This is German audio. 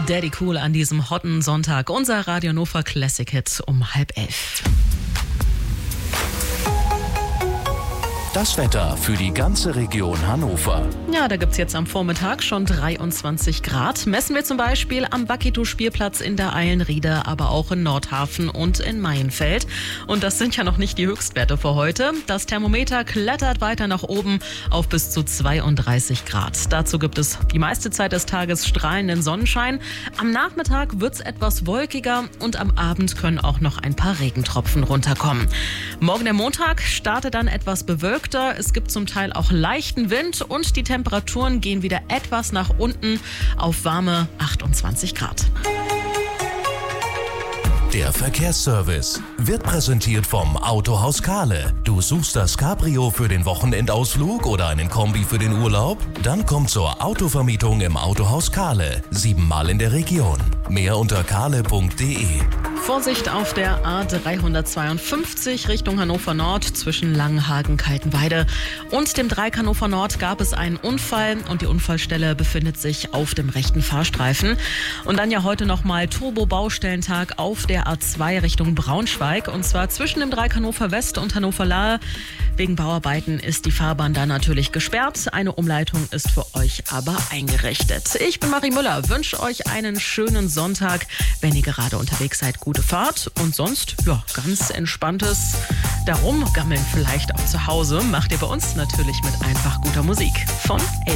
Daddy Cool an diesem hotten Sonntag. Unser Radio Hannover Classic Hit um 10:30. Das Wetter für die ganze Region Hannover. Ja, da gibt's jetzt am Vormittag schon 23 Grad. Messen wir zum Beispiel am Bakito-Spielplatz in der Eilenriede, aber auch in Nordhafen und in Maienfeld. Und das sind ja noch nicht die Höchstwerte für heute. Das Thermometer klettert weiter nach oben auf bis zu 32 Grad. Dazu gibt es die meiste Zeit des Tages strahlenden Sonnenschein. Am Nachmittag wird's etwas wolkiger und am Abend können auch noch ein paar Regentropfen runterkommen. Morgen der Montag startet dann etwas bewölkt. Es gibt zum Teil auch leichten Wind und die Temperaturen gehen wieder etwas nach unten auf warme 28 Grad. Der Verkehrsservice wird präsentiert vom Autohaus Kahle. Du suchst das Cabrio für den Wochenendausflug oder einen Kombi für den Urlaub? Dann komm zur Autovermietung im Autohaus Kahle. 7-mal in der Region. Mehr unter kahle.de. Vorsicht auf der A352 Richtung Hannover Nord zwischen Langenhagen, Kaltenweide und dem Dreieck Hannover Nord gab es einen Unfall und die Unfallstelle befindet sich auf dem rechten Fahrstreifen. Und dann ja heute nochmal Turbo-Baustellentag auf der A2 Richtung Braunschweig und zwar zwischen dem Dreieck Hannover West und Hannover Lahe. Wegen Bauarbeiten ist die Fahrbahn da natürlich gesperrt. Eine Umleitung ist für euch aber eingerichtet. Ich bin Marie Müller, wünsche euch einen schönen Sonntag, wenn ihr gerade unterwegs seid. Gute Fahrt und sonst, ja, ganz entspanntes Darumgammeln vielleicht auch zu Hause. Macht ihr bei uns natürlich mit einfach guter Musik von